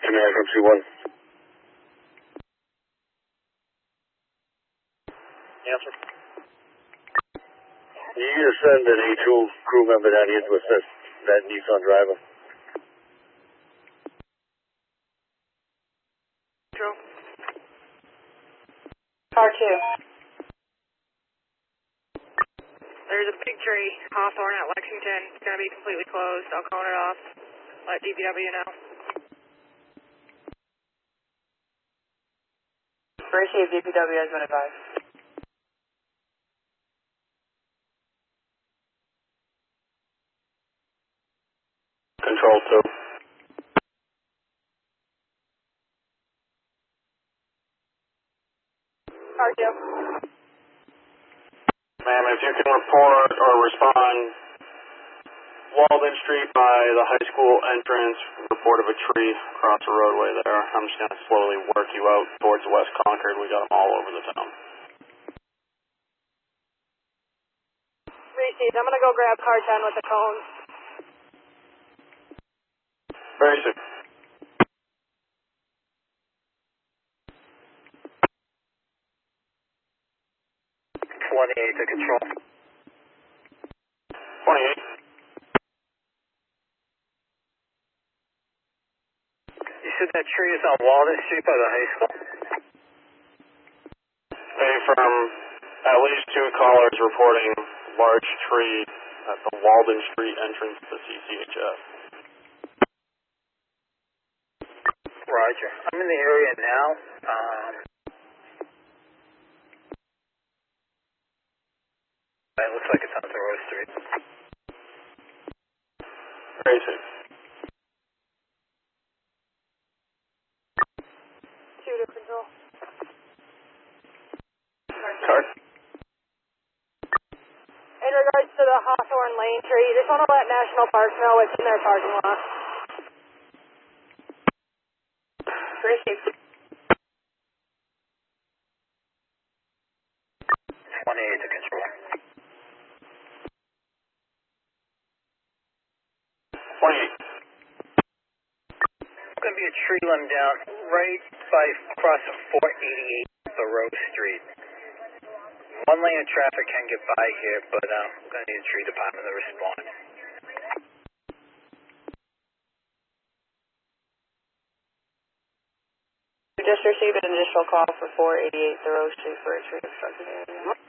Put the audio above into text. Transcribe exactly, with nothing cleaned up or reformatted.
Command from C one. Answer. You need to send an A two crew member down here to assist that Nissan driver. Joe. Car two. There's a big tree, Hawthorne at Lexington. It's going to be completely closed. I'll cone it off. Let D P W know. Appreciate D P W has been advised. Control two. Car two. Ma'am, if you can report or respond, Walden Street by the high school entrance, report of a tree across the roadway there. I'm just going to slowly work you out towards West Concord. We got them all over the town. Received. I'm going to go grab car ten with the cone. Very soon. twenty-eight to control. twenty-eight. You said that tree is on Walden Street by the high school? Hey, from at least two callers reporting large tree at the Walden Street entrance to C C H S. Roger. I'm in the area now. Um, it looks like it's on Thoreau Street. Very soon. Two to control. Car. In regards to the Hawthorne Lane tree, just want to let National Park know it's in their parking lot. Appreciate it. twenty-eight to control. twenty-eight. There's going to be a tree limb down right by crossing four eighty-eight Thoreau Street. One lane of traffic can get by here, but um, we're going to need a tree department to respond. We just received an additional call for four eighty-eight Thoreau Street for a tree obstructed area.